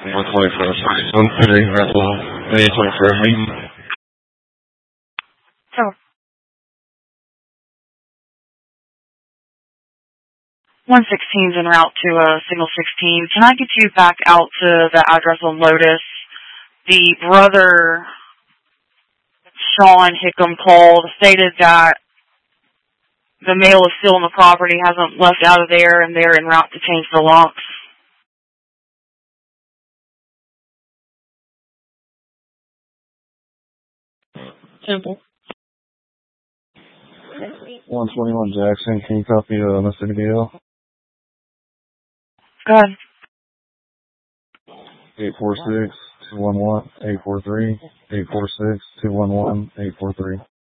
So, 116 is en route to signal 16. Can I get you back out to the address on Lotus? The brother, Sean Hickam, called, stated that the mail is still on the property, hasn't left out of there, and they're en route to change the locks. Simple. 121 Jackson, can you copy Mississippi DL? Go ahead. 846-211-843, 846-211-843.